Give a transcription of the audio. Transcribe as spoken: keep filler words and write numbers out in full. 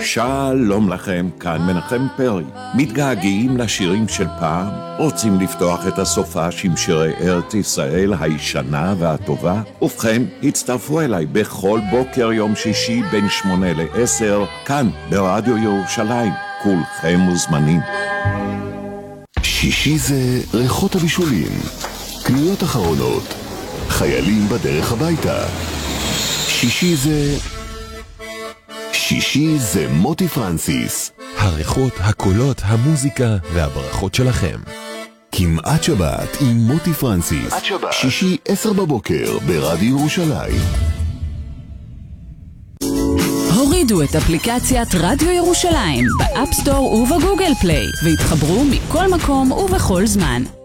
שלום לכם, כאן מנחם פרי. מתגעגעים לשירים של פעם? רוצים לפתוח את הסופש עם שירי ארץ ישראל הישנה והטובה? ובכן, הצטרפו אליי בכל בוקר יום שישי בין שמונה לעשר, כאן ברדיו ירושלים. כולכם מוזמנים. שישי זה ריחות הבישולים, קניות אחרונות, חיילים בדרך הביתה. שישי זה... שישי זה מוטי פרנסיס. הריחות, הקולות, המוזיקה והברכות שלכם. כמעט שבת עם מוטי פרנסיס. שבת. שישי עשר בבוקר ברדיו ירושלים. הורידו את אפליקציית רדיו ירושלים באפסטור ובגוגל פליי והתחברו מכל מקום ובכל זמן.